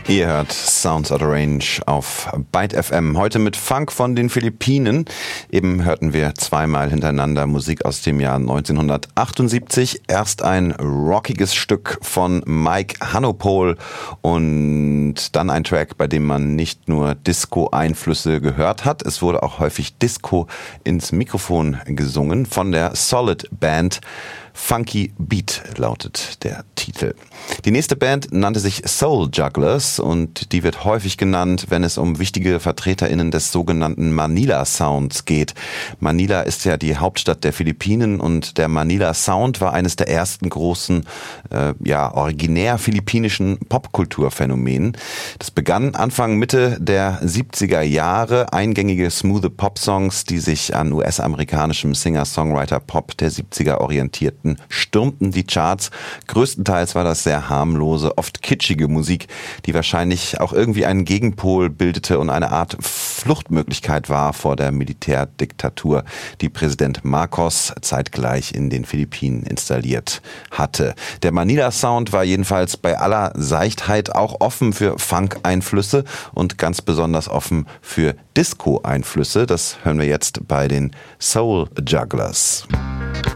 Ihr hört Sounds Out of Range auf Byte FM. Heute mit Funk von den Philippinen. Eben hörten wir zweimal hintereinander Musik aus dem Jahr 1978. Erst ein rockiges Stück von Mike Hanopol und dann ein Track, bei dem man nicht nur Disco-Einflüsse gehört hat. Es wurde auch häufig Disco ins Mikrofon gesungen von der Solid Band. Funky Beat lautet der Titel. Die nächste Band nannte sich Soul Jugglers und die wird häufig genannt, wenn es um wichtige VertreterInnen des sogenannten Manila Sounds geht. Manila ist ja die Hauptstadt der Philippinen und der Manila Sound war eines der ersten großen, originär philippinischen Popkulturphänomenen. Das begann Anfang Mitte der 70er Jahre. Eingängige, smooth Pop-Songs, die sich an US-amerikanischem Singer-Songwriter-Pop der 70er orientierten, stürmten die Charts. Größtenteils war das sehr harmlose, oft kitschige Musik, die wahrscheinlich auch irgendwie einen Gegenpol bildete und eine Art Fluchtmöglichkeit war vor der Militärdiktatur, die Präsident Marcos zeitgleich in den Philippinen installiert hatte. Der Manila Sound war jedenfalls bei aller Seichtheit auch offen für Funk-Einflüsse und ganz besonders offen für Disco-Einflüsse. Das hören wir jetzt bei den Soul Jugglers.